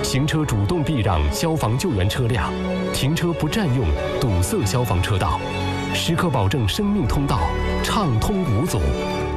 行车主动避让消防救援车辆，停车不占用堵塞消防车道，时刻保证生命通道畅通无阻。